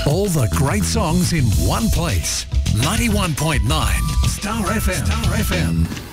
All the great songs in one place. 91.9 Star FM. Star FM.